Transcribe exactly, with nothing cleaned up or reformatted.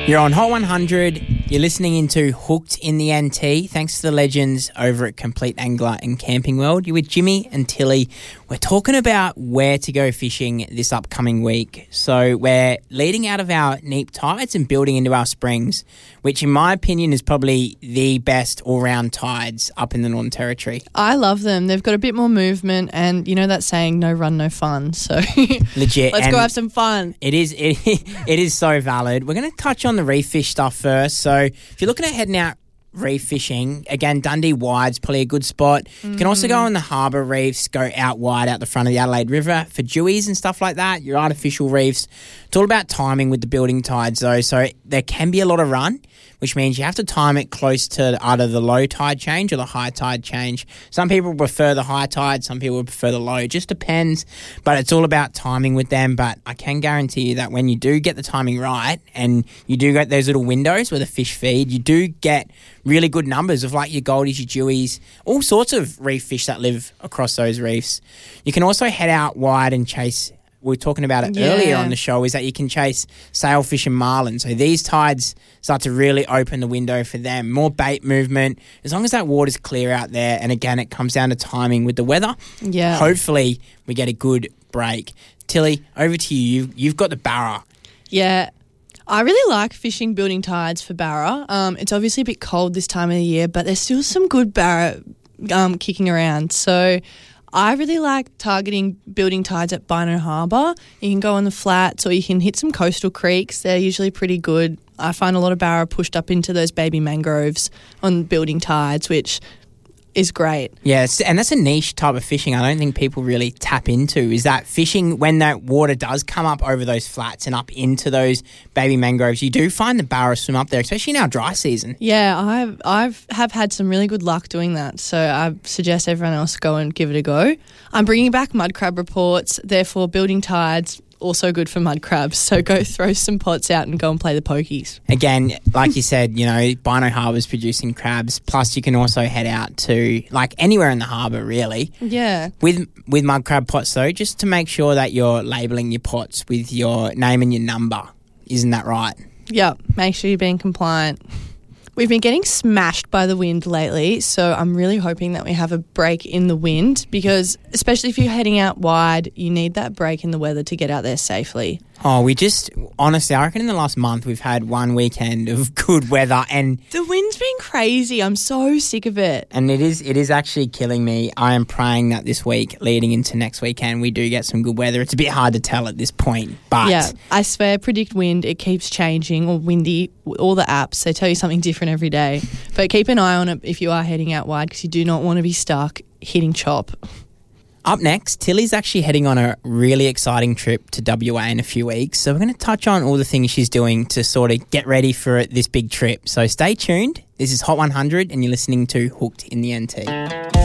You're on Hot one hundred. You're listening into Hooked in the N T. Thanks to the legends over at Complete Angler and Camping World. You're with Jimmy and Tilly. We're talking about where to go fishing this upcoming week. So we're leading out of our neap tides and building into our springs, which in my opinion is probably the best all-round tides up in the Northern Territory. I love them. They've got a bit more movement and you know that saying, no run, no fun. So legit. Let's and go have some fun. It is, it, it is so valid. We're going to touch on the reef fish stuff first. So if you're looking at heading out reef fishing, again, Dundee Wide's probably a good spot. Mm. You can also go on the harbour reefs, go out wide out the front of the Adelaide River for dewies and stuff like that, your artificial reefs. It's all about timing with the building tides though, so there can be a lot of run, which means you have to time it close to either the low tide change or the high tide change. Some people prefer the high tide, some people prefer the low. It just depends, but it's all about timing with them. But I can guarantee you that when you do get the timing right and you do get those little windows where the fish feed, you do get really good numbers of like your goldies, your dewies, all sorts of reef fish that live across those reefs. You can also head out wide and chase, we were talking about it yeah. earlier on the show, is that you can chase sailfish and marlin. So these tides start to really open the window for them. More bait movement, as long as that water's clear out there. And again, it comes down to timing with the weather. Yeah. Hopefully we get a good break. Tilly, over to you. You've, you've got the Barra. Yeah. I really like fishing building tides for Barra. Um, it's obviously a bit cold this time of the year, but there's still some good Barra um, kicking around. So I really like targeting building tides at Bynoe Harbour. You can go on the flats or you can hit some coastal creeks. They're usually pretty good. I find a lot of Barra pushed up into those baby mangroves on building tides, which is great. Yeah, and that's a niche type of fishing I don't think people really tap into, is that fishing when that water does come up over those flats and up into those baby mangroves. You do find the Barra swim up there, especially in our dry season. Yeah, I've I've have had some really good luck doing that, so I suggest everyone else go and give it a go. I'm bringing back mud crab reports, therefore building tides, also good for mud crabs, so go throw some pots out and go and play the pokies. Again, like you said, you know, Bynoe Harbour's producing crabs, plus you can also head out to, like, anywhere in the harbour, really. Yeah. With with mud crab pots, though, just to make sure that you're labelling your pots with your name and your number. Isn't that right? Yeah, make sure you're being compliant. We've been getting smashed by the wind lately, so I'm really hoping that we have a break in the wind because, especially if you're heading out wide, you need that break in the weather to get out there safely. Oh, we just, honestly, I reckon in the last month we've had one weekend of good weather and the wind's been crazy. I'm so sick of it. And it is it is actually killing me. I am praying that this week, leading into next weekend, we do get some good weather. It's a bit hard to tell at this point, but... Yeah, I swear, predict wind, it keeps changing, or windy, all the apps, they tell you something different every day. But keep an eye on it if you are heading out wide because you do not want to be stuck hitting chop. Up next, Tilly's actually heading on a really exciting trip to W A in a few weeks. So we're going to touch on all the things she's doing to sort of get ready for this big trip. So stay tuned. This is Hot one hundred and you're listening to Hooked in the N T.